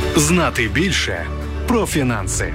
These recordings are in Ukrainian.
Знати більше про фінанси.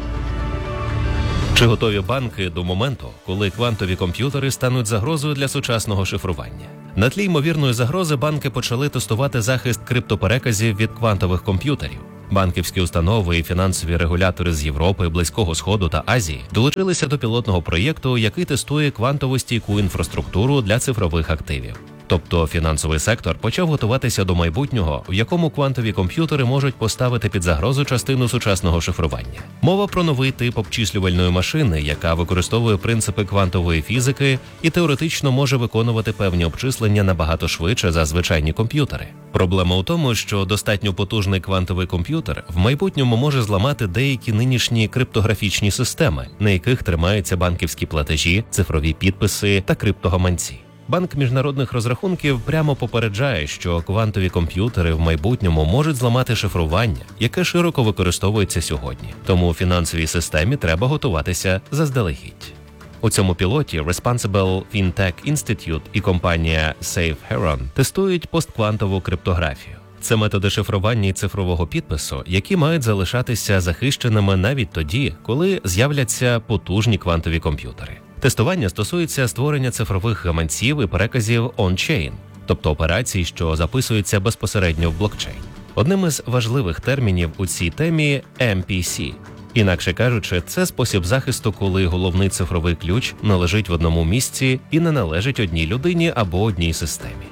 Чи готові банки до моменту, коли квантові комп'ютери стануть загрозою для сучасного шифрування? На тлі ймовірної загрози банки почали тестувати захист криптопереказів від квантових комп'ютерів. Банківські установи і фінансові регулятори з Європи, Близького Сходу та Азії долучилися до пілотного проєкту, який тестує квантово стійку інфраструктуру для цифрових активів. Тобто фінансовий сектор почав готуватися до майбутнього, в якому квантові комп'ютери можуть поставити під загрозу частину сучасного шифрування. Мова про новий тип обчислювальної машини, яка використовує принципи квантової фізики і теоретично може виконувати певні обчислення набагато швидше за звичайні комп'ютери. Проблема у тому, що достатньо потужний квантовий комп'ютер в майбутньому може зламати деякі нинішні криптографічні системи, на яких тримаються банківські платежі, цифрові підписи та криптогаманці. Банк міжнародних розрахунків прямо попереджає, що квантові комп'ютери в майбутньому можуть зламати шифрування, яке широко використовується сьогодні. Тому фінансовій системі треба готуватися заздалегідь. У цьому пілоті Responsible FinTech Institute і компанія Safe Heron тестують постквантову криптографію. Це методи шифрування і цифрового підпису, які мають залишатися захищеними навіть тоді, коли з'являться потужні квантові комп'ютери. Тестування стосується створення цифрових гаманців і переказів on-chain, тобто операцій, що записуються безпосередньо в блокчейн. Одним із важливих термінів у цій темі – MPC. Інакше кажучи, це спосіб захисту, коли головний цифровий ключ не лежить в одному місці і не належить одній людині або одній системі.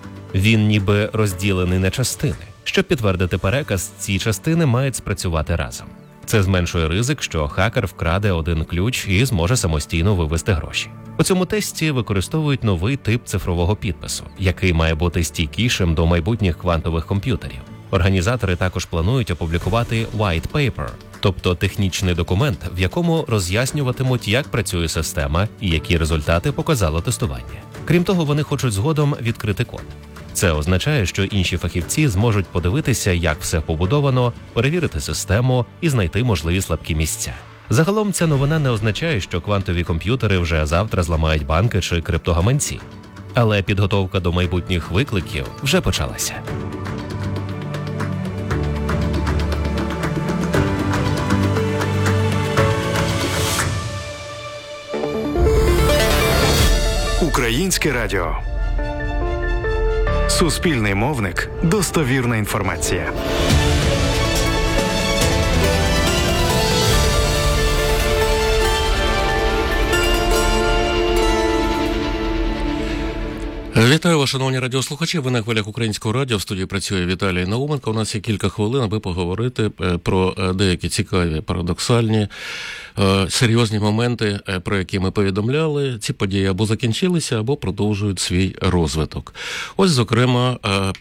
Він ніби розділений на частини. Щоб підтвердити переказ, ці частини мають спрацювати разом. Це зменшує ризик, що хакер вкраде один ключ і зможе самостійно вивести гроші. У цьому тесті використовують новий тип цифрового підпису, який має бути стійкішим до майбутніх квантових комп'ютерів. Організатори також планують опублікувати white paper, тобто технічний документ, в якому роз'яснюватимуть, як працює система і які результати показало тестування. Крім того, вони хочуть згодом відкрити код. Це означає, що інші фахівці зможуть подивитися, як все побудовано, перевірити систему і знайти можливі слабкі місця. Загалом ця новина не означає, що квантові комп'ютери вже завтра зламають банки чи криптогаманці. Але підготовка до майбутніх викликів вже почалася. Українське радіо. Суспільний мовник. Достовірна інформація. Вітаю вас, шановні радіослухачі. Ви на хвилях Українського радіо. В студії працює Віталій Науменко. У нас є кілька хвилин, аби поговорити про деякі цікаві, парадоксальні, серйозні моменти, про які ми повідомляли. Ці події або закінчилися, або продовжують свій розвиток. Ось, зокрема,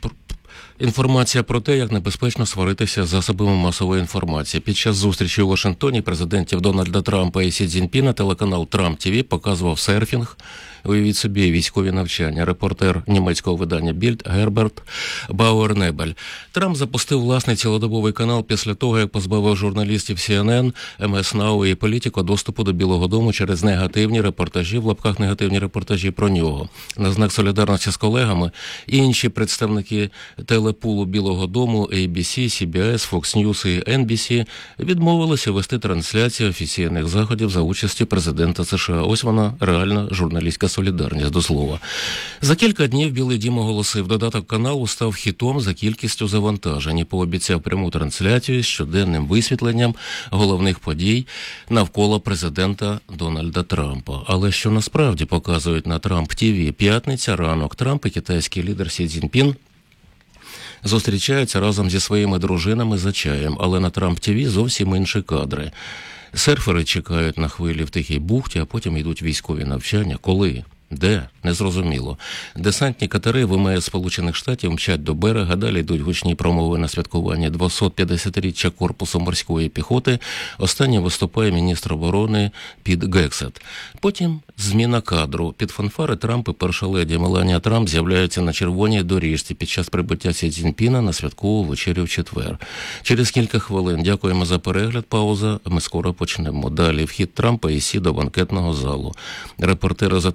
інформація про те, як небезпечно сваритися з засобами масової інформації. Під час зустрічі у Вашингтоні президентів Дональда Трампа і Сі Цзіньпіна телеканал Трамп ТВ показував серфінг, уявіть собі, військові навчання. Репортер німецького видання Більд Герберт Бауернебель. Трамп запустив власний цілодобовий канал після того, як позбавив журналістів CNN, МС Now і Політіко доступу до Білого дому через негативні репортажі, в лапках негативні репортажі про нього. На знак солідарності з колегами інші представники телепулу Білого дому ABC, CBS, Fox News і NBC відмовилися вести трансляцію офіційних заходів за участі президента США. Ось вона, реальна журналістська солідарність, до слова. За кілька днів Білий дім оголосив, додаток каналу став хітом за кількістю завантажень і пообіцяв пряму трансляцію з щоденним висвітленням головних подій навколо президента Дональда Трампа. Але що насправді показують на Трамп ТВ? П'ятниця, ранок. Трамп і китайський лідер Сі Цзіньпін зустрічаються разом зі своїми дружинами за чаєм, але на Трамп ТВ зовсім інші кадри. Серфери чекають на хвилі в Тихій бухті, а потім йдуть військові навчання. Коли? Де? Незрозуміло. Десантні катери ВМС Сполучених Штатів мчать до берега, далі йдуть гучні промови на святкування 250-річчя Корпусу морської піхоти. Останній виступає міністр оборони Піт Гексет. Потім зміна кадру. Під фанфари Трамп і перша леді Меланія Трамп з'являються на червоній доріжці під час прибуття Сі Цзіньпіна на святкову вечерю в четвер. Через кілька хвилин. Дякуємо за перегляд. Пауза. Ми скоро почнемо. Далі вхід Трампа і Сі до банкетного залу. Репортери затуляють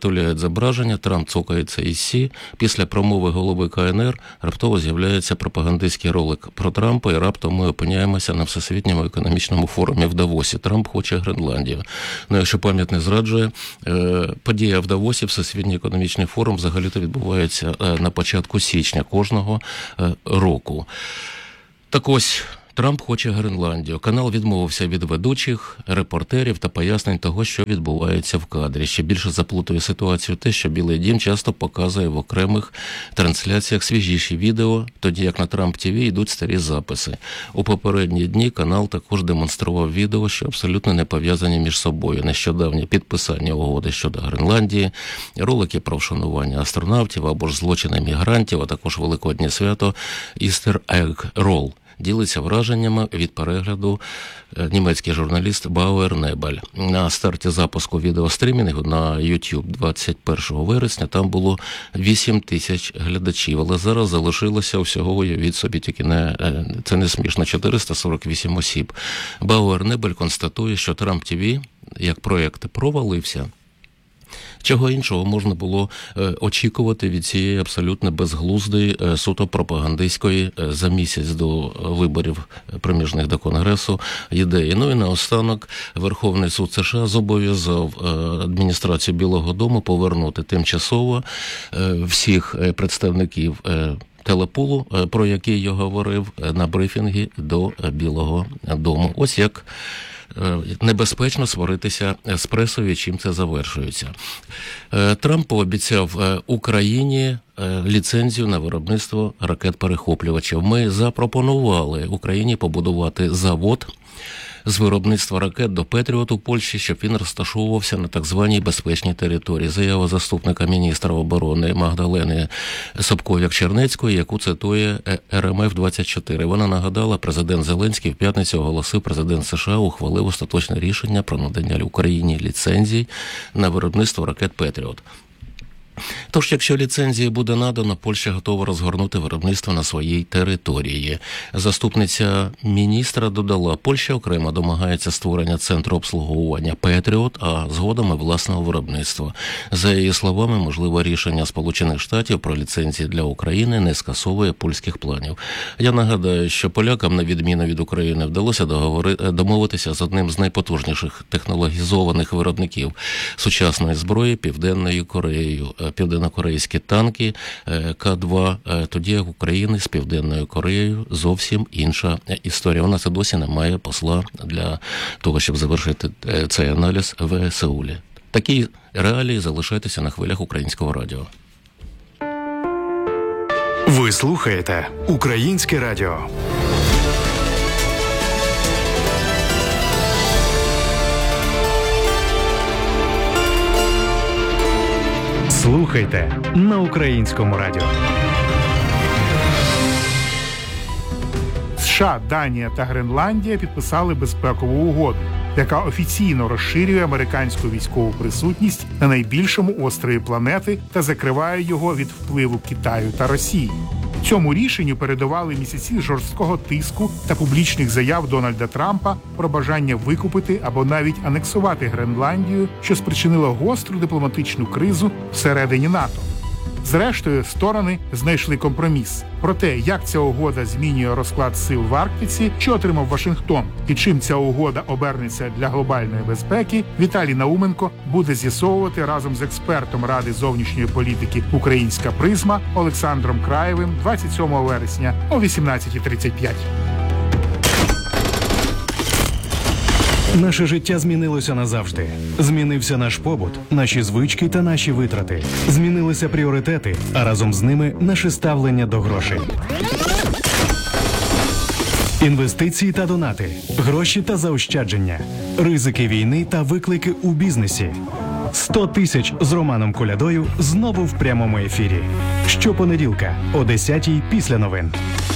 зображення, Трамп цокається із Сі. Після промови голови КНР раптово з'являється пропагандистський ролик про Трампа, і раптом ми опиняємося на Всесвітньому економічному форумі в Давосі. Трамп хоче Гренландію. Ну, якщо пам'ять не зраджує, подія в Давосі, Всесвітній економічний форум, взагалі-то відбувається на початку січня кожного року. Так ось, Трамп хоче Гренландію. Канал відмовився від ведучих, репортерів та пояснень того, що відбувається в кадрі. Ще більше заплутує ситуацію те, що Білий дім часто показує в окремих трансляціях свіжіші відео, тоді як на Трамп ТВ йдуть старі записи. У попередні дні канал також демонстрував відео, що абсолютно не пов'язані між собою. Нещодавнє підписання угоди щодо Гренландії, ролики про вшанування астронавтів або ж злочини мігрантів, а також великоднє свято Easter Egg Roll. Ділиться враженнями від перегляду німецький журналіст Бауер Небель. На старті запуску відеострімінгу на YouTube 21 вересня там було 8 тисяч глядачів, але зараз залишилося всього, уявіть собі, тільки це не смішно, 448 осіб. Бауер Небель констатує, що Трамп ТВ як проєкт провалився. Чого іншого можна було очікувати від цієї абсолютно безглуздої, суто пропагандистської за місяць до виборів проміжних до Конгресу ідеї. Ну і наостанок Верховний суд США зобов'язав адміністрацію Білого дому повернути тимчасово всіх представників телепулу, про який я говорив на брифінгі до Білого дому. Ось як небезпечно сваритися з пресою, чим це завершується. Трамп пообіцяв Україні ліцензію на виробництво ракет-перехоплювачів. Ми запропонували Україні побудувати завод з виробництва ракет до Петріот у Польщі, щоб він розташовувався на так званій безпечній території. Заява заступника міністра оборони Магдалени Собков'як-Чернецької, яку цитує РМФ-24. Вона нагадала, президент Зеленський в п'ятницю оголосив, президент США ухвалив остаточне рішення про надання Україні ліцензій на виробництво ракет Петріот. Тож, якщо ліцензії буде надано, Польща готова розгорнути виробництво на своїй території. Заступниця міністра додала, Польща окремо домагається створення центру обслуговування Петріот, а згодом і власного виробництва. За її словами, можливе рішення Сполучених Штатів про ліцензії для України не скасовує польських планів. Я нагадаю, що полякам, на відміну від України, вдалося домовитися з одним з найпотужніших технологізованих виробників сучасної зброї Південною Кореєю. Південно-корейські танки К-2, тоді як України з Південною Кореєю зовсім інша історія. У нас і досі немає посла для того, щоб завершити цей аналіз в Сеулі. Такі реалії, залишайтеся на хвилях Українського радіо. Ви слухаєте Українське радіо. Слухайте на Українському радіо. США, Данія та Гренландія підписали безпекову угоду, яка офіційно розширює американську військову присутність на найбільшому острові планети та закриває його від впливу Китаю та Росії. Цьому рішенню передували місяці жорсткого тиску та публічних заяв Дональда Трампа про бажання викупити або навіть анексувати Гренландію, що спричинило гостру дипломатичну кризу всередині НАТО. Зрештою, сторони знайшли компроміс. Про те, як ця угода змінює розклад сил в Арктиці, що отримав Вашингтон, і чим ця угода обернеться для глобальної безпеки, Віталій Науменко буде з'ясовувати разом з експертом Ради зовнішньої політики «Українська призма» Олександром Краєвим 27 вересня о 18:35. Наше життя змінилося назавжди. Змінився наш побут, наші звички та наші витрати. Змінилися пріоритети, а разом з ними наше ставлення до грошей. Інвестиції та донати, гроші та заощадження, ризики війни та виклики у бізнесі. 100 тисяч з Романом Колядою знову в прямому ефірі. Щопонеділка о 10:00 після новин.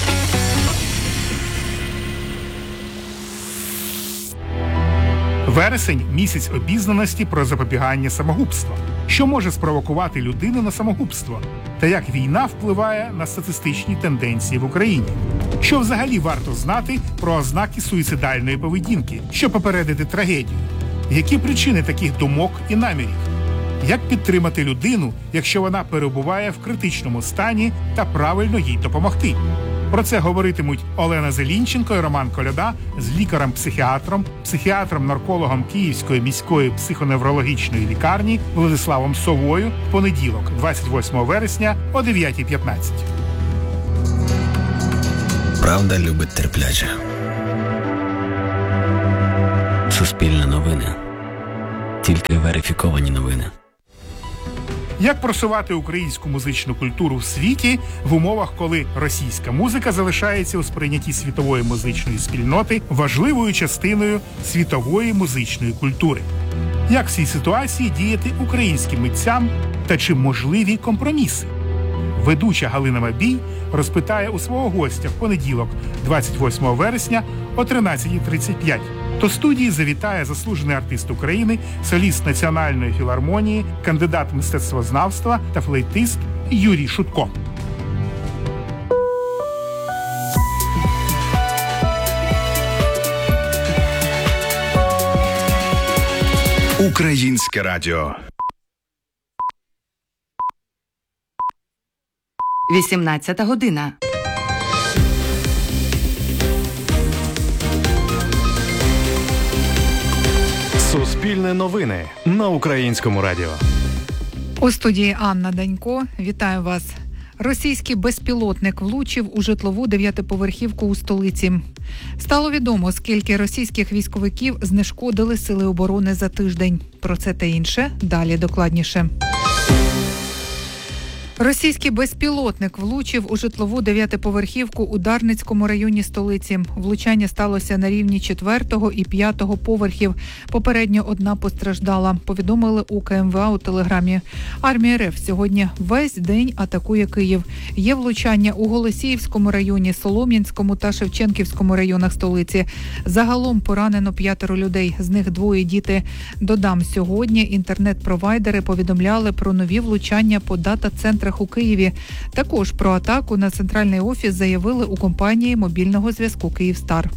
Вересень – місяць обізнаності про запобігання самогубства. Що може спровокувати людину на самогубство? Та як війна впливає на статистичні тенденції в Україні? Що взагалі варто знати про ознаки суїцидальної поведінки, щоб попередити трагедію? Які причини таких думок і намірів? Як підтримати людину, якщо вона перебуває в критичному стані, та правильно їй допомогти? Про це говоритимуть Олена Зелінченко і Роман Коляда з лікарем-психіатром, психіатром-наркологом Київської міської психоневрологічної лікарні Владиславом Совою в понеділок, 28 вересня о 9:15. Правда любить терпляче. Суспільне новини. Тільки верифіковані новини. Як просувати українську музичну культуру в світі в умовах, коли російська музика залишається у сприйнятті світової музичної спільноти важливою частиною світової музичної культури? Як в цій ситуації діяти українським митцям та чи можливі компроміси? Ведуча Галина Мабій розпитає у свого гостя в понеділок, 28 вересня о 13:35. До студії завітає заслужений артист України, соліст Національної філармонії, кандидат мистецтвознавства та флейтист Юрій Шутко. Українське радіо. 18 година. Суспільне новини на Українському радіо. У студії Анна Данько. Вітаю вас. Російський безпілотник влучив у житлову 9-поверхівку у столиці. Стало відомо, скільки російських військовиків знешкодили сили оборони за тиждень. Про це та інше далі докладніше. Російський безпілотник влучив у житлову 9-поверхівку у Дарницькому районі столиці. Влучання сталося на рівні 4-го і 5-го поверхів. Попередньо одна постраждала, повідомили у КМВА у Телеграмі. Армія РФ сьогодні весь день атакує Київ. Є влучання у Голосіївському районі, Солом'янському та Шевченківському районах столиці. Загалом поранено 5 людей, з них 2 діти. Додам, сьогодні інтернет-провайдери повідомляли про нові влучання по дата-центрах у Києві. Також про атаку на центральний офіс заявили у компанії мобільного зв'язку «Київстар».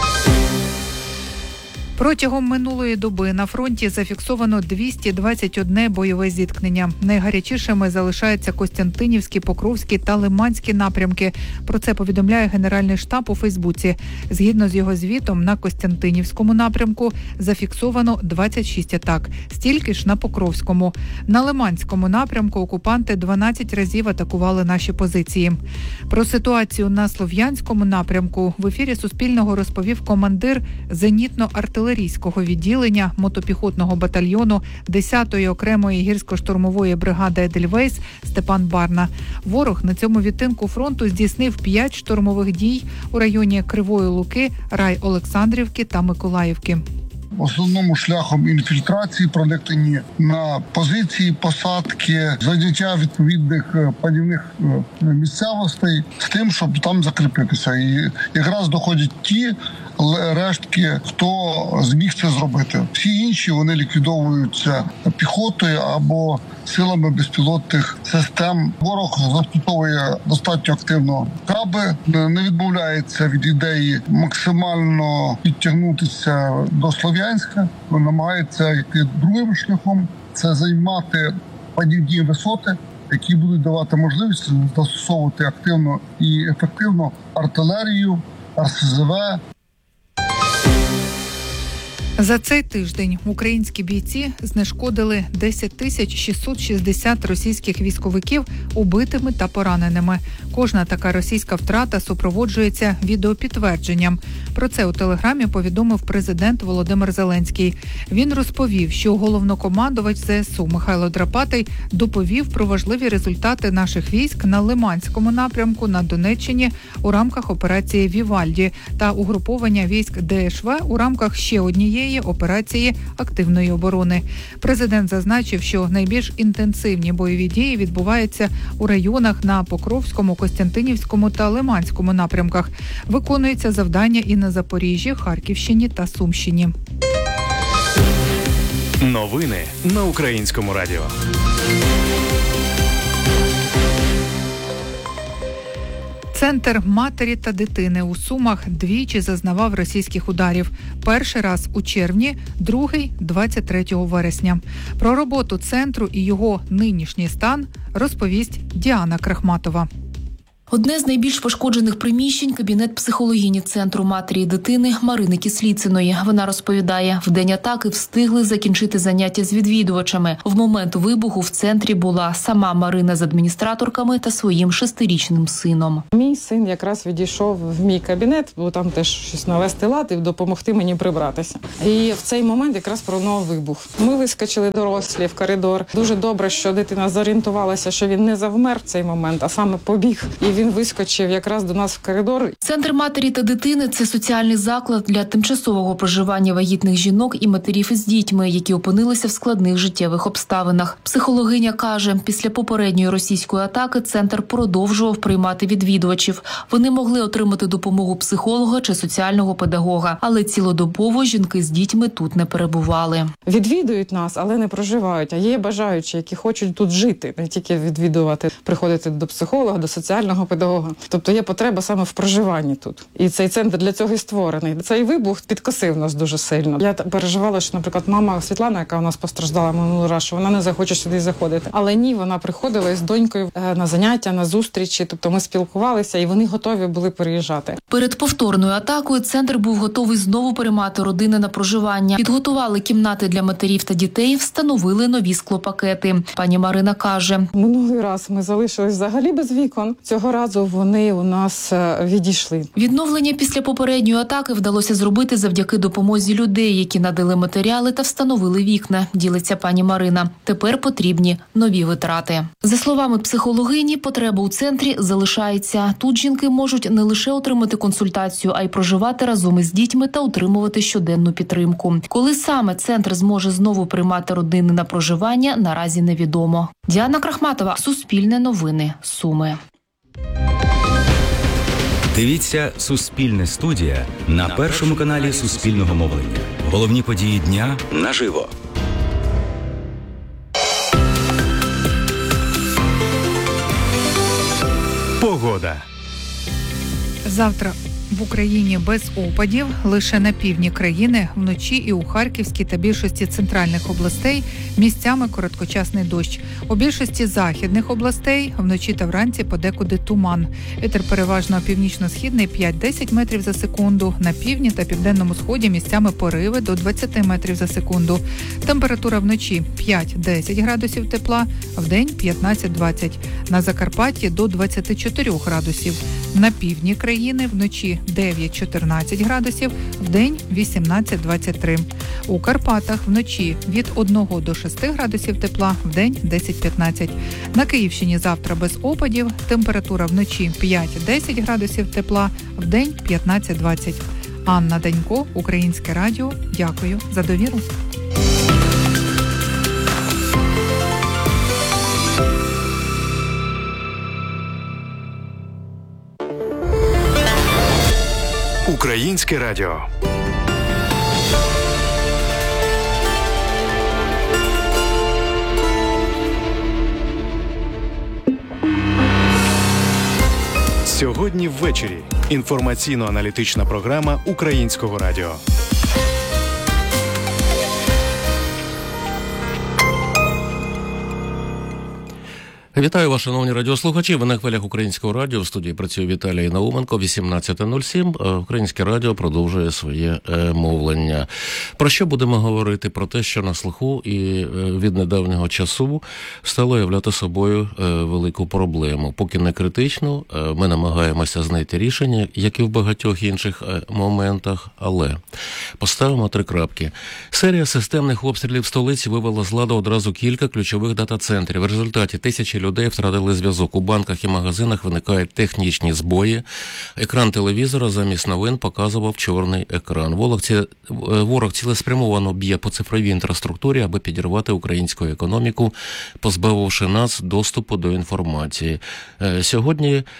Протягом минулої доби на фронті зафіксовано 221 бойове зіткнення. Найгарячішими залишаються Костянтинівський, Покровський та Лиманський напрямки. Про це повідомляє Генеральний штаб у Фейсбуці. Згідно з його звітом, на Костянтинівському напрямку зафіксовано 26 атак. Стільки ж на Покровському. На Лиманському напрямку окупанти 12 разів атакували наші позиції. Про ситуацію на Слов'янському напрямку в ефірі Суспільного розповів командир зенітно-артилерійського відділення мотопіхотного батальйону 10-ї окремої гірсько-штурмової бригади «Едельвейс» Степан Барна. Ворог на цьому відтинку фронту здійснив 5 штурмових дій у районі Кривої Луки, Рай-Олександрівки та Миколаївки. В основному шляхом інфільтрації, проникнення на позиції, посадки, заняття відповідних панівних місцевостей з тим, щоб там закріпитися. І якраз доходять ті рештки, хто зміг це зробити. Всі інші вони ліквідовуються піхотою або силами безпілотних систем. Ворог застосовує достатньо активно каби, не відмовляється від ідеї максимально підтягнутися до Слов'янська, намагається йти другим шляхом. Це займати панівні висоти, які будуть давати можливість застосовувати активно і ефективно артилерію, РСЗВ. За цей тиждень українські бійці знешкодили 10 660 російських військовиків убитими та пораненими. Кожна така російська втрата супроводжується відеопідтвердженням. Про це у Телеграмі повідомив президент Володимир Зеленський. Він розповів, що головнокомандувач ЗСУ Михайло Драпатий доповів про важливі результати наших військ на Лиманському напрямку на Донеччині у рамках операції «Вівальді» та угруповання військ ДШВ у рамках ще однієї операції активної оборони. Президент зазначив, що найбільш інтенсивні бойові дії відбуваються у районах на Покровському, Костянтинівському та Лиманському напрямках. Виконується завдання і на Запоріжжі, Харківщині та Сумщині. Новини на Українському радіо. Центр матері та дитини у Сумах двічі зазнавав російських ударів. Перший раз у червні, другий – 23 вересня. Про роботу центру і його нинішній стан розповість Діана Крахматова. Одне з найбільш пошкоджених приміщень – кабінет психологині Центру матері і дитини Марини Кисліциної. Вона розповідає, в день атаки встигли закінчити заняття з відвідувачами. В момент вибуху в центрі була сама Марина з адміністраторками та своїм 6-річним сином. Мій син якраз відійшов в мій кабінет, бо там теж щось навести лад і допомогти мені прибратися. І в цей момент якраз пролунав вибух. Ми вискочили дорослі в коридор. Дуже добре, що дитина зорієнтувалася, що він не завмер в цей момент, а саме побіг. І він вискочив якраз до нас в коридор. Центр матері та дитини – це соціальний заклад для тимчасового проживання вагітних жінок і матерів із дітьми, які опинилися в складних життєвих обставинах. Психологиня каже, після попередньої російської атаки центр продовжував приймати відвідувачів. Вони могли отримати допомогу психолога чи соціального педагога, але цілодобово жінки з дітьми тут не перебували. Відвідують нас, але не проживають. А є бажаючі, які хочуть тут жити, не тільки відвідувати, приходити до психолога, до соціального педагога. Тобто є потреба саме в проживанні тут. І цей центр для цього і створений. Цей вибух підкосив нас дуже сильно. Я переживала, що, наприклад, мама Світлана, яка у нас постраждала минулий раз, що вона не захоче сюди заходити. Але ні, вона приходила із донькою на заняття, на зустрічі. Тобто ми спілкувалися, і вони готові були переїжджати. Перед повторною атакою центр був готовий знову приймати родини на проживання. Підготували кімнати для матерів та дітей, встановили нові склопакети. Пані Марина каже, минулий раз ми залишились взагалі без вікон. Цього разу вони у нас відійшли. Відновлення після попередньої атаки вдалося зробити завдяки допомозі людей, які надали матеріали та встановили вікна, ділиться пані Марина. Тепер потрібні нові витрати. За словами психологині, потреба у центрі залишається. Тут жінки можуть не лише отримати консультацію, а й проживати разом із дітьми та отримувати щоденну підтримку. Коли саме центр зможе знову приймати родини на проживання, наразі невідомо. Діана Крахматова, Суспільне новини, Суми. Дивіться «Суспільне студія» на першому каналі Суспільного мовлення. Головні події дня наживо. Погода. Завтра в Україні без опадів, лише на півдні країни, вночі і у Харківській та більшості центральних областей місцями короткочасний дощ. У більшості західних областей вночі та вранці подекуди туман. Вітер переважно північно-східний 5-10 метрів за секунду. На півдні та південному сході місцями пориви до 20 метрів за секунду. Температура вночі 5-10 градусів тепла, вдень 15-20. На Закарпатті до 24 градусів. На півдні країни вночі 9-14 градусів, вдень 18-23. У Карпатах вночі від 1 до 6 градусів тепла, вдень 10-15. На Київщині завтра без опадів, температура вночі 5-10 градусів тепла, вдень 15-20. Анна Данько, Українське радіо. Дякую за довіру. Українське радіо. Сьогодні ввечері. Інформаційно-аналітична програма Українського радіо. Вітаю вас, шановні радіослухачі. Ви на хвилях Українського радіо. В студії працює Віталій Науменко. 18:07. Українське радіо продовжує своє мовлення. Про що будемо говорити? Про те, що на слуху і від недавнього часу стало являти собою велику проблему. Поки не критичну, ми намагаємося знайти рішення, як і в багатьох інших моментах, але поставимо 3 крапки. Серія системних обстрілів столиці вивела з ладу одразу кілька ключових дата-центрів. В результаті тисячі людей втратили зв'язок. У банках і магазинах виникають технічні збої. Екран телевізора замість новин показував чорний екран. Ворог цілеспрямовано б'є по цифровій інфраструктурі, аби підірвати українську економіку, позбавивши нас доступу до інформації. Сьогодні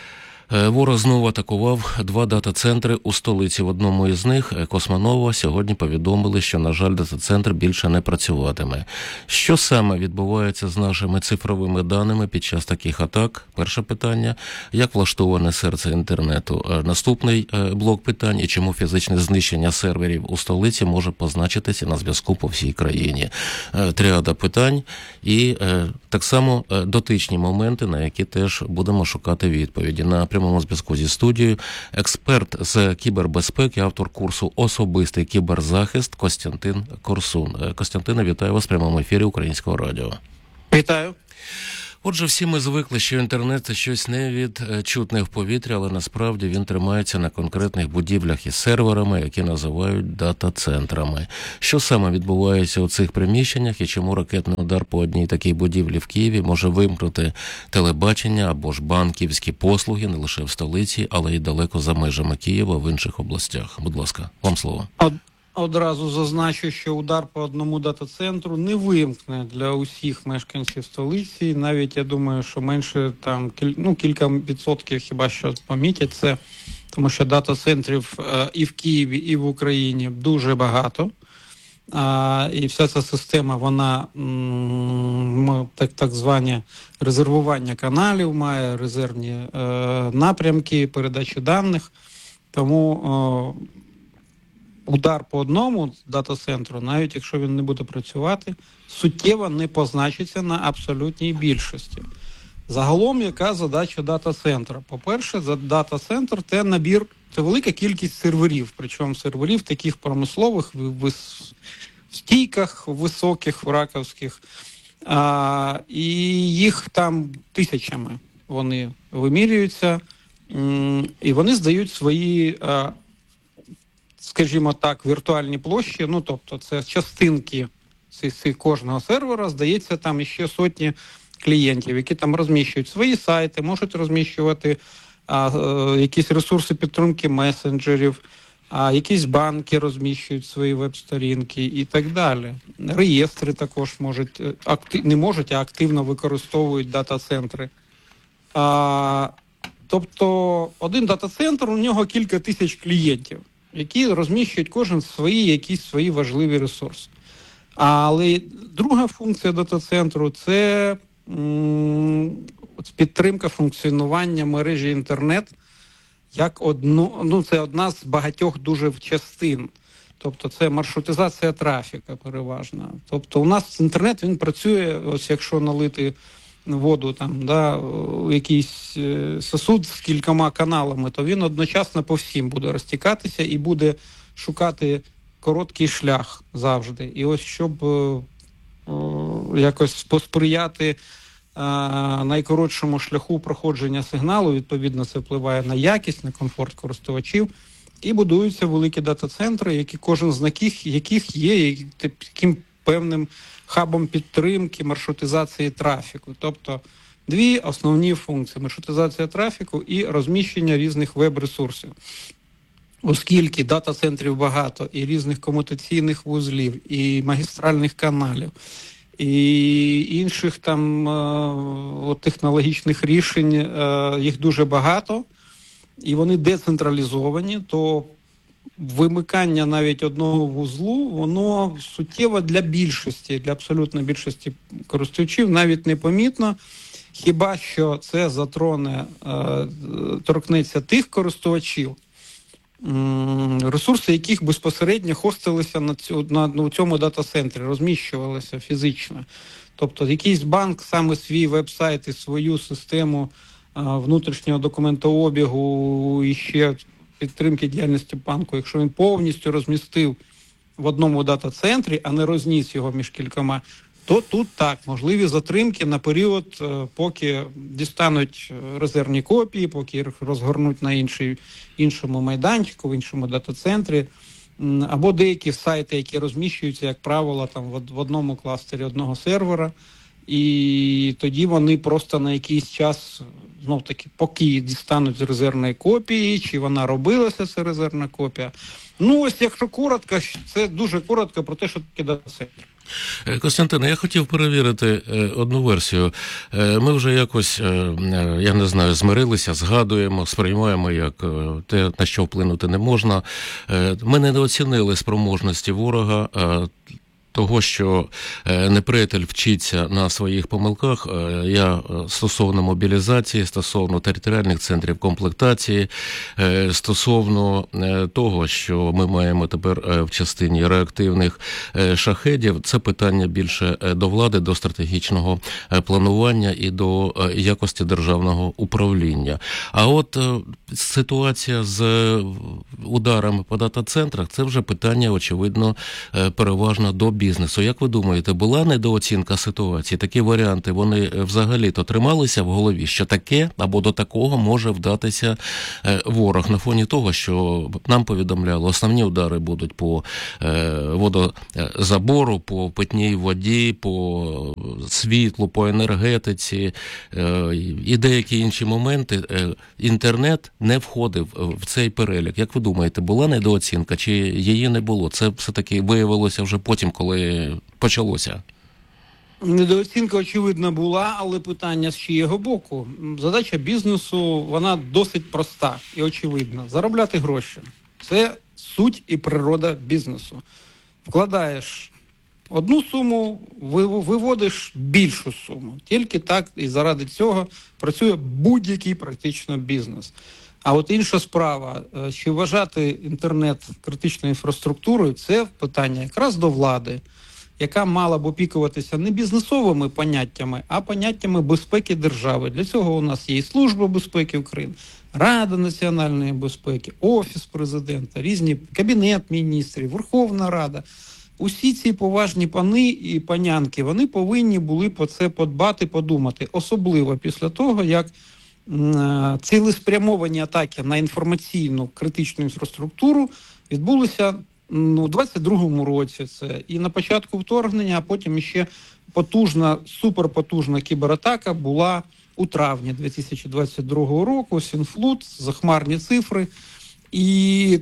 Ворог знову атакував 2 дата-центри у столиці. В одному із них, Космонова, сьогодні повідомили, що, на жаль, дата-центр більше не працюватиме. Що саме відбувається з нашими цифровими даними під час таких атак? Перше питання. Як влаштоване серце інтернету? Наступний блок питань. І чому фізичне знищення серверів у столиці може позначитися на зв'язку по всій країні? Тріада питань. І так само дотичні моменти, на які теж будемо шукати відповіді. На прямому зв'язку зі студією експерт з кібербезпеки, автор курсу «Особистий кіберзахист» Костянтин Корсун. Костянтине, вітаю вас в прямому ефірі Українського радіо. Вітаю. Отже, всі ми звикли, що інтернет – це щось невідчутне в повітрі, але насправді він тримається на конкретних будівлях із серверами, які називають дата-центрами. Що саме відбувається у цих приміщеннях і чому ракетний удар по одній такій будівлі в Києві може вимкнути телебачення або ж банківські послуги не лише в столиці, але й далеко за межами Києва в інших областях? Будь ласка, вам слово. Одразу зазначу, що удар по одному дата-центру не вимкне для усіх мешканців столиці. Навіть, я думаю, що менше там кілька відсотків хіба що помітять це, тому що дата-центрів і в Києві, і в Україні дуже багато. І вся ця система, вона так звані резервування каналів, має резервні напрямки передачі даних. Тому удар по одному дата-центру, навіть якщо він не буде працювати, суттєво не позначиться на абсолютній більшості. Загалом, яка задача дата-центра? По-перше, дата-центр – це набір, це велика кількість серверів, причому серверів таких промислових, в стійках високих, раковських, і їх там тисячами. Вони вимірюються, і вони здають свої, скажімо так, віртуальні площі, тобто це частинки кожного сервера, здається, там іще сотні клієнтів, які там розміщують свої сайти, можуть розміщувати якісь ресурси підтримки месенджерів, якісь банки розміщують свої веб-сторінки і так далі. Реєстри також активно використовують дата-центри. Тобто один дата-центр, у нього кілька тисяч клієнтів, які розміщують кожен якісь свої важливі ресурси. Але друга функція дата-центру – це підтримка функціонування мережі інтернет як це одна з багатьох дуже частин. Тобто це маршрутизація трафіка переважно. Тобто у нас інтернет, він працює, ось якщо налити воду у якийсь сосуд з кількома каналами, то він одночасно по всім буде розтікатися і буде шукати короткий шлях завжди. І ось щоб якось посприяти найкоротшому шляху проходження сигналу, відповідно це впливає на якість, на комфорт користувачів, і будуються великі дата-центри, які кожен з яких є таким певним хабом підтримки, маршрутизації трафіку. Тобто дві основні функції – маршрутизація трафіку і розміщення різних веб-ресурсів. Оскільки дата-центрів багато, і різних комутаційних вузлів, і магістральних каналів, і інших технологічних рішень, їх дуже багато, і вони децентралізовані, то вимикання навіть одного вузлу, воно суттєво для абсолютно більшості користувачів навіть непомітно, хіба що це торкнеться тих користувачів, ресурси яких безпосередньо хостилися на цьому дата-центрі, розміщувалися фізично. Тобто якийсь банк саме свій веб-сайт і свою систему внутрішнього документообігу і ще підтримки діяльності банку, якщо він повністю розмістив в одному дата-центрі, а не розніс його між кількома, то тут так, можливі затримки на період, поки дістануть резервні копії, поки їх розгорнуть на іншому майданчику, в іншому дата-центрі, або деякі сайти, які розміщуються, як правило, в одному кластері одного сервера, і тоді вони просто на якийсь час, знов-таки, поки дістануть з резервної копії, чи вона робилася, ця резервна копія. Ось якщо коротко, це дуже коротко про те, що таке дата-центр. Костянтине, я хотів перевірити одну версію. Ми вже якось, я не знаю, змирилися, згадуємо, сприймаємо як те, на що вплинути не можна. Ми недооцінили спроможності ворога, того, що неприятель вчиться на своїх помилках. Я стосовно мобілізації, стосовно територіальних центрів комплектації, стосовно того, що ми маємо тепер в частині реактивних шахедів, це питання більше до влади, до стратегічного планування і до якості державного управління. А от ситуація з ударами по дата-центрах, це вже питання, очевидно, переважно до бізнесу. Як ви думаєте, була недооцінка ситуації? Такі варіанти, вони взагалі-то трималися в голові, що таке або до такого може вдатися ворог на фоні того, що нам повідомляли, основні удари будуть по водозабору, по питній воді, по світлу, по енергетиці і деякі інші моменти. Інтернет не входив в цей перелік. Як ви думаєте, була недооцінка чи її не було? Це все-таки виявилося вже потім, коли почалося? Недооцінка, очевидно, була, але питання з чиєго боку. Задача бізнесу, вона досить проста і очевидна. Заробляти гроші. Це суть і природа бізнесу. Вкладаєш одну суму, виводиш більшу суму. Тільки так і заради цього працює будь-який практично бізнес. А от інша справа, чи вважати інтернет критичною інфраструктурою, це питання якраз до влади, яка мала б опікуватися не бізнесовими поняттями, а поняттями безпеки держави. Для цього у нас є і Служба безпеки України, Рада національної безпеки, Офіс президента, різні Кабінет міністрів, Верховна Рада. Усі ці поважні пани і панянки, вони повинні були по це подбати, подумати. Особливо після того, як цілеспрямовані атаки на інформаційну критичну інфраструктуру відбулися у 22-му році. Це і на початку вторгнення, а потім ще потужна, суперпотужна кібератака була у травні 2022 року, Сінфлут, захмарні цифри. І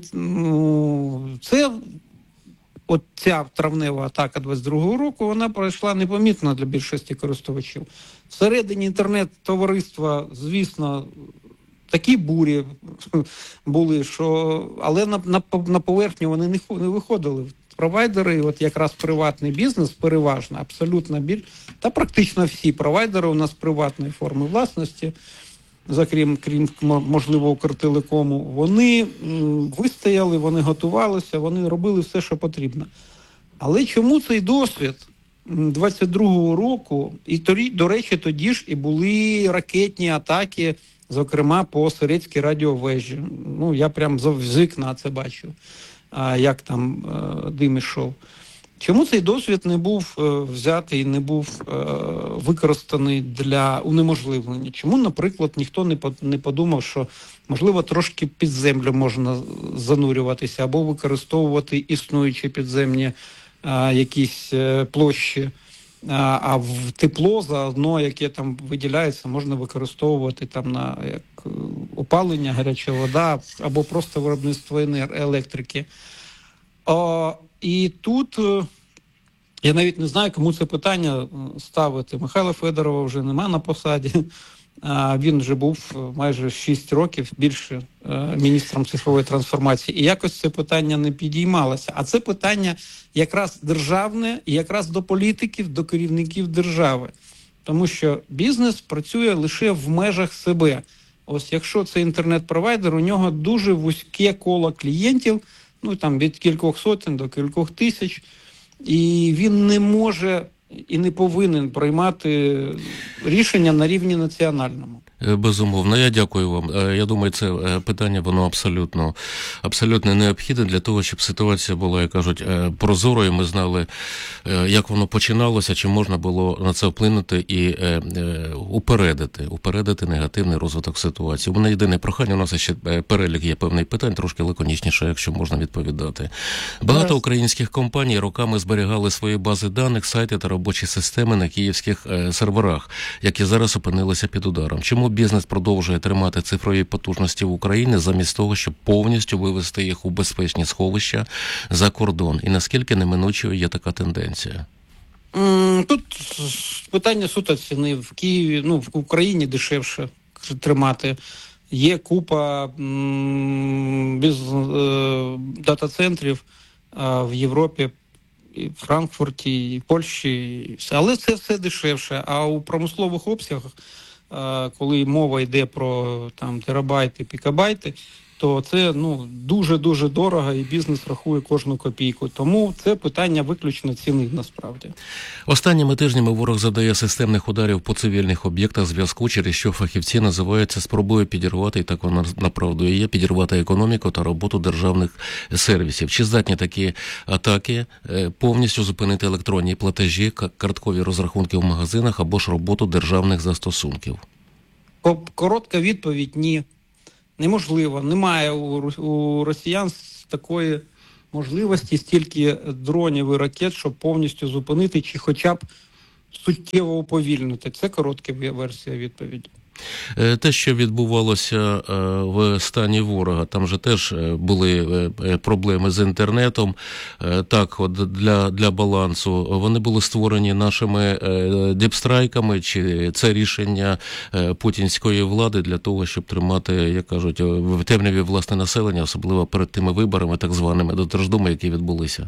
це, от ця травнева атака 22-го року, вона пройшла непомітно для більшості користувачів. Всередині інтернет-товариства, звісно, такі бурі були, що, але на поверхню вони не виходили. Провайдери, от якраз приватний бізнес, переважно, абсолютно та практично всі провайдери у нас приватної форми власності, крім, можливо, Укртелекому, вони вистояли, вони готувалися, вони робили все, що потрібно. Але чому цей досвід 22-го року, і, до речі, тоді ж і були ракетні атаки, зокрема, по Сирецькій радіовежі. Ну, я прям з вікна це бачив, як там дим ішов. Чому цей досвід не був взятий, не був використаний для унеможливлення? Чому, наприклад, ніхто не подумав, що, можливо, трошки під землю можна занурюватися або використовувати існуючі підземні якісь площі, а в тепло заодно, яке там виділяється, можна використовувати там на як опалення, гаряча вода або просто виробництво електрики. І тут я навіть не знаю, кому це питання ставити. Михайла Федорова вже нема на посаді. Він вже був майже 6 років більше міністром цифрової трансформації. І якось це питання не підіймалося. А це питання якраз державне і якраз до політиків, до керівників держави. Тому що бізнес працює лише в межах себе. Ось якщо це інтернет-провайдер, у нього дуже вузьке коло клієнтів, ну там від кількох сотень до кількох тисяч, і він не може і не повинен приймати рішення на рівні національному. Безумовно, я дякую вам. Я думаю, це питання, воно абсолютно необхідне для того, щоб ситуація була, як кажуть, прозорою. Ми знали, як воно починалося, чи можна було на це вплинути і упередити негативний розвиток ситуації. У мене єдине прохання, у нас ще перелік є певних питань, трошки лаконічніше, якщо можна відповідати. Багато українських компаній роками зберігали свої бази даних, сайти та робочі системи на київських серверах, які зараз опинилися під ударом. Чому бізнес продовжує тримати цифрові потужності в Україні замість того, щоб повністю вивести їх у безпечні сховища за кордон? І наскільки неминучою є така тенденція? Тут питання суто ціни. В Києві, в Україні дешевше тримати. Є купа дата-центрів в Європі, і в Франкфурті, і в Польщі, і все. Але це все дешевше. А у промислових обсягах, коли мова йде про терабайти, пікабайти, то це дуже-дуже дорого, і бізнес рахує кожну копійку. Тому це питання виключно ціни насправді. Останніми тижнями ворог завдає системних ударів по цивільних об'єктах зв'язку, через що фахівці називають це спробою підірвати, і так воно направду і є, підірвати економіку та роботу державних сервісів. Чи здатні такі атаки повністю зупинити електронні платежі, карткові розрахунки в магазинах або ж роботу державних застосунків? Коротка відповідь – ні. Неможливо. Немає у росіян такої можливості, стільки дронів і ракет, щоб повністю зупинити чи хоча б суттєво уповільнити. Це коротка версія відповіді. Те, що відбувалося в стані ворога, там же теж були проблеми з інтернетом. Так, от для балансу. Вони були створені нашими діпстрайками, чи це рішення путінської влади для того, щоб тримати, як кажуть, в темряві власне населення, особливо перед тими виборами, так званими до Держдуми, які відбулися?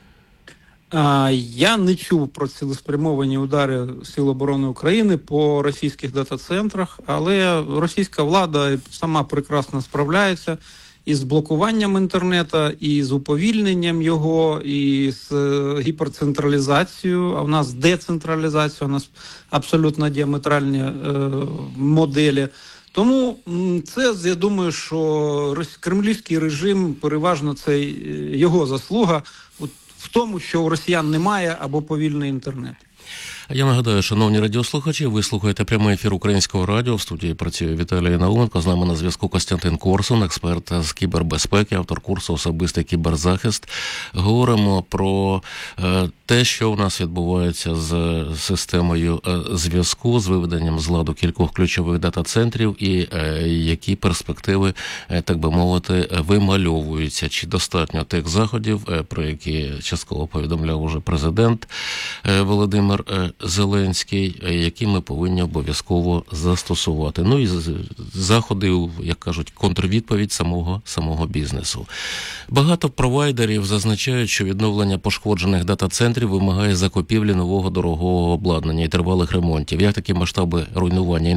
Я не чув про цілеспрямовані удари Сил оборони України по російських дата-центрах, але російська влада сама прекрасно справляється із блокуванням інтернету, і з уповільненням його, і з гіперцентралізацією, а в нас децентралізація, у нас абсолютно діаметральні моделі. Тому це, я думаю, що кремлівський режим, переважно це його заслуга в тому, що у росіян немає або повільний інтернет. Я нагадаю, шановні радіослухачі, ви слухаєте прямий ефір Українського радіо. В студії працює Віталій Науменко. З нами на зв'язку Костянтин Корсун, експерт з кібербезпеки, автор курсу «Особистий кіберзахист». Говоримо про те, що у нас відбувається з системою зв'язку, з виведенням з ладу кількох ключових дата-центрів і які перспективи, так би мовити, вимальовуються. Чи достатньо тих заходів, про які частково повідомляв уже президент Володимир Зеленський, які ми повинні обов'язково застосувати. Ну і заходи, як кажуть, контрвідповідь самого бізнесу. Багато провайдерів зазначають, що відновлення пошкоджених дата-центрів вимагає закупівлі нового дорогого обладнання і тривалих ремонтів. Як такі масштабні руйнування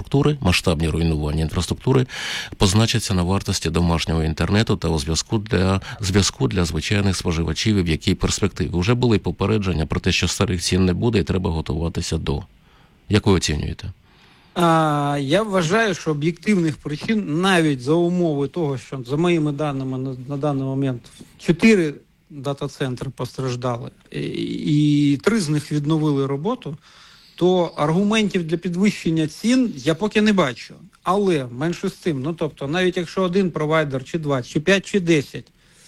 інфраструктури позначаться на вартості домашнього інтернету та у зв'язку для звичайних споживачів, і в якій перспективі? Уже були попередження про те, що старих цін не буде і треба готуватися до. Як ви оцінюєте? Я вважаю, що об'єктивних причин, навіть за умови того, що за моїми даними на даний момент 4 дата-центри постраждали і 3 з них відновили роботу, то аргументів для підвищення цін я поки не бачу. Але менше з тим, тобто навіть якщо один провайдер, чи 2, чи 5, чи 10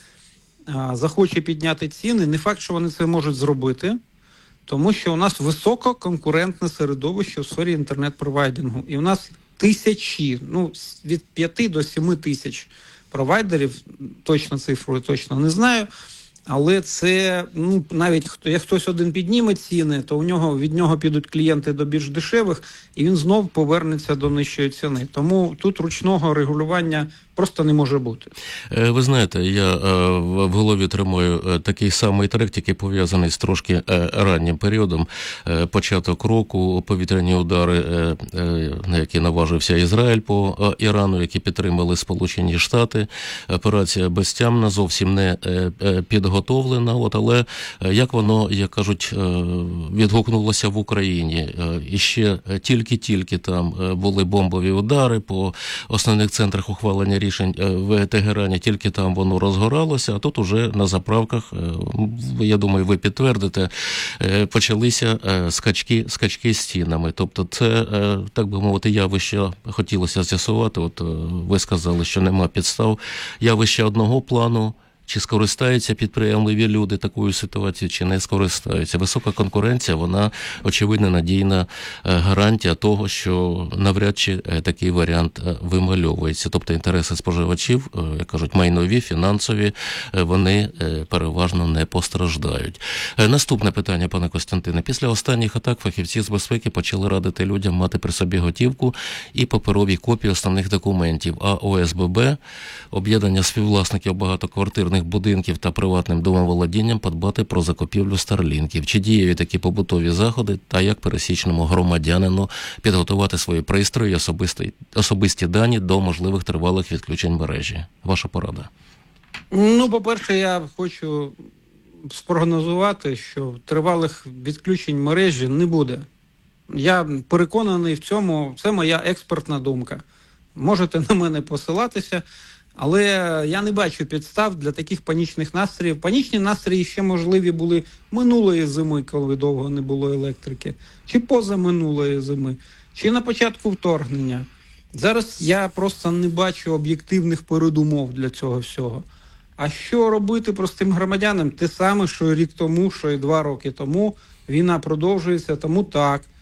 захоче підняти ціни, не факт, що вони це можуть зробити, тому що у нас висококонкурентне середовище у сфері інтернет-провайдингу. І у нас тисячі, від 5 до 7 тисяч провайдерів, точно цифру точно не знаю, але це, навіть як хтось один підніме ціни, то від нього підуть клієнти до більш дешевих, і він знов повернеться до нижчої ціни. Тому тут ручного регулювання просто не може бути. Ви знаєте, я в голові тримаю такий самий трек, який пов'язаний з трошки раннім періодом. Початок року, повітряні удари, на які наважився Ізраїль по Ірану, які підтримали Сполучені Штати. Операція безтямна, зовсім не підготовлена, але як воно, як кажуть, відгукнулося в Україні. І ще тільки там були бомбові удари по основних центрах ухвалення рішень в Тегерані, тільки там воно розгоралося, а тут уже на заправках, я думаю, ви підтвердите, почалися скачки з цінами. Тобто це, так би мовити, явище хотілося з'ясувати. От ви сказали, що нема підстав. Явище одного плану, Чи скористаються підприємливі люди такою ситуацією, чи не скористаються? Висока конкуренція, вона, очевидно, надійна гарантія того, що навряд чи такий варіант вимальовується. Тобто інтереси споживачів, як кажуть, майнові, фінансові, вони переважно не постраждають. Наступне питання, пане Костянтине. Після останніх атак фахівці з безпеки почали радити людям мати при собі готівку і паперові копії основних документів. А ОСББ, об'єднання співвласників багатоквартирних будинків та приватним домоволодінням, подбати про закупівлю старлінків. Чи дієві такі побутові заходи, та як пересічному громадянину підготувати свої пристрої і особисті дані до можливих тривалих відключень мережі? Ваша порада. Ну, по-перше, я хочу спрогнозувати, що тривалих відключень мережі не буде. Я переконаний в цьому, це моя експертна думка. Можете на мене посилатися, але я не бачу підстав для таких панічних настроїв. Панічні настрої ще можливі були минулої зими, коли довго не було електрики, чи позаминулої зими, чи на початку вторгнення. Зараз я просто не бачу об'єктивних передумов для цього всього. А що робити простим громадянам? Те саме, що і рік тому, що і 2 роки тому. Війна продовжується, тому так.